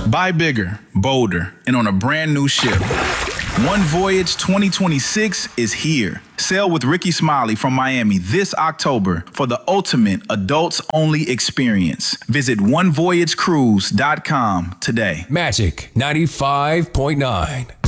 Buy bigger, bolder, and on a brand new ship. One Voyage 2026 is here. Sail with Ricky Smiley from Miami this October for the ultimate adults-only experience. Visit onevoyagecruise.com today. Magic 95.9.